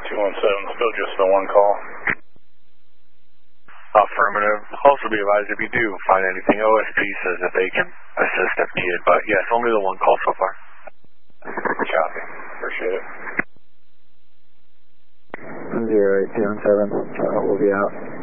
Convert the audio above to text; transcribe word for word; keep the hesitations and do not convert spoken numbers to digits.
two one seven, still just the one call. Affirmative. Also be advised if you do find anything, O S P says that they can assist if needed, but yes, only the one call so far. Copy. Appreciate it. zero eight two one seven, uh, we'll be out.